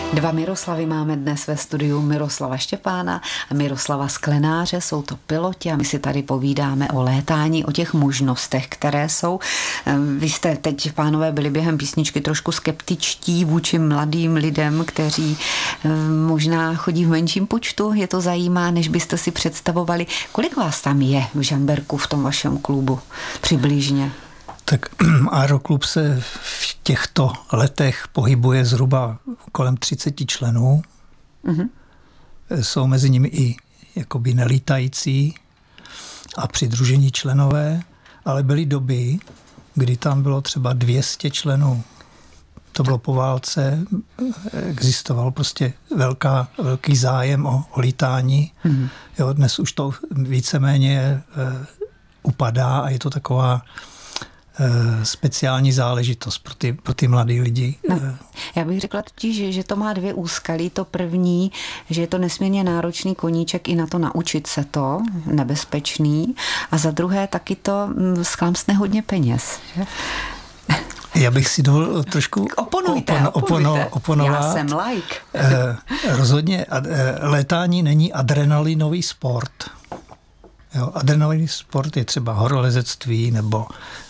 Dva Miroslavy máme dnes ve studiu, Miroslava Štěpána a Miroslava Sklenáře, jsou to piloti a my si tady povídáme o létání, o těch možnostech, které jsou. Vy jste teď, pánové, byli během písničky trošku skeptičtí vůči mladým lidem, kteří možná chodí v menším počtu, je to zajímá, než byste si představovali. Kolik vás tam je v Žamberku, v tom vašem klubu přibližně? Tak Aeroklub se v těchto letech pohybuje zhruba kolem 30 členů. Mm-hmm. Jsou mezi nimi i jakoby nelítající a přidružení členové, ale byly doby, kdy tam bylo třeba 200 členů. To bylo po válce, existoval prostě velký zájem o lítání. Mm-hmm. Jo, dnes už to víceméně upadá a je to taková speciální záležitost pro ty mladý lidi. No, já bych řekla totiž, že to má dvě úskalí. To první, že je to nesmírně náročný koníček i na to naučit se to, nebezpečný. A za druhé taky to schlámstne hodně peněz. Že? Já bych si dovolil trošku oponovat. Já jsem like. Rozhodně létání není adrenalinový sport. Jo, adrenalinový sport je třeba horolezectví nebo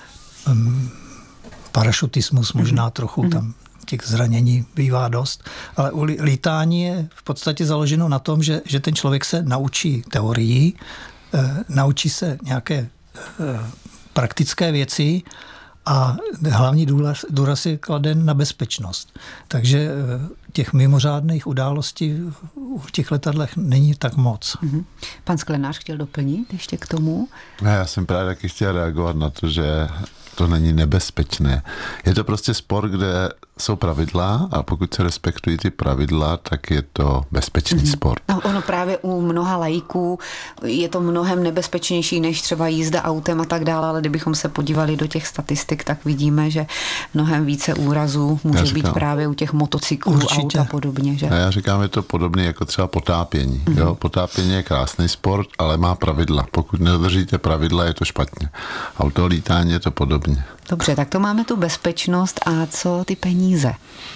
parašutismus možná trochu, tam těch zranění bývá dost, ale u lítání je v podstatě založeno na tom, že ten člověk se naučí teorii, naučí se nějaké praktické věci a hlavní důraz je kladen na bezpečnost. Takže těch mimořádných událostí v těch letadlech není tak moc. Pan Sklenář chtěl doplnit ještě k tomu? Já jsem právě taky chtěl reagovat na to, že to není nebezpečné. Je to prostě sport, kde jsou pravidla a pokud se respektují ty pravidla, tak je to bezpečný sport. No, ono právě u mnoha laiků je to mnohem nebezpečnější než třeba jízda autem a tak dále, ale kdybychom se podívali do těch statistik, tak vidíme, že mnohem více úrazů může být právě u těch motocyklů, aut a podobně. Že? A já říkám, je to podobné jako třeba potápění. Jo? Potápění je krásný sport, ale má pravidla. Pokud nedodržíte pravidla, je to špatně. A u toho lítání je to podobně. Dobře, tak to máme tu bezpečnost a co ty peníze?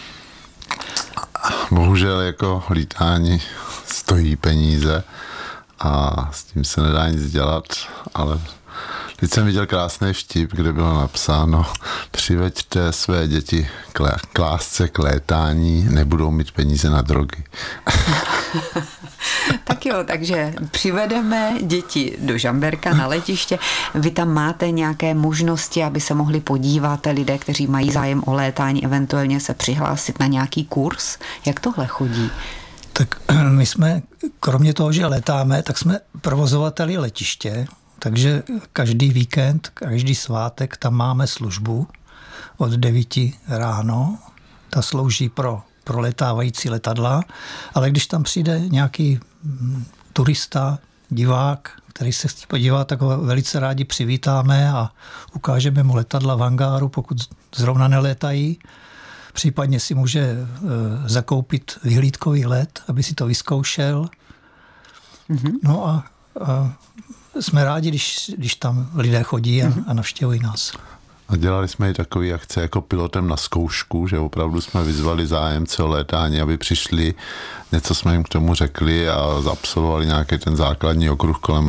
Bohužel jako lítání stojí peníze a s tím se nedá nic dělat, ale teď jsem viděl krásný vtip, kde bylo napsáno: přiveďte své děti k lásce, k létání, nebudou mít peníze na drogy. Tak jo, takže přivedeme děti do Žamberka na letiště. Vy tam máte nějaké možnosti, aby se mohli podívat lidé, kteří mají zájem o létání, eventuálně se přihlásit na nějaký kurz? Jak tohle chodí? Tak my jsme, kromě toho, že letáme, tak jsme provozovateli letiště, takže každý víkend, každý svátek tam máme službu od 9 ráno. Ta slouží pro letávající letadla, ale když tam přijde nějaký turista, divák, který se chce podívat, tak ho velice rádi přivítáme a ukážeme mu letadla v hangáru, pokud zrovna nelétají. Případně si může zakoupit vyhlídkový let, aby si to vyzkoušel. No a jsme rádi, když tam lidé chodí a navštěvují nás. A dělali jsme i takový akce jako pilotem na zkoušku, že opravdu jsme vyzvali zájemce o létání, aby přišli, něco jsme jim k tomu řekli a absolvovali nějaký ten základní okruh kolem